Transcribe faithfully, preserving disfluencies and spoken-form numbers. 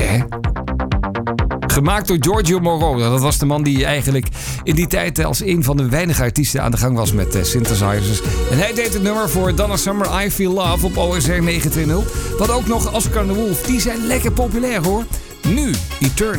hè? Gemaakt door Giorgio Moroder. Dat was de man die eigenlijk in die tijd als een van de weinige artiesten aan de gang was met uh, synthesizers. En hij deed het nummer voor Donna Summer, I Feel Love op O S R negenentwintig nul. Wat ook nog Oscar and the Wolf. Die zijn lekker populair hoor. Nu, Eternity.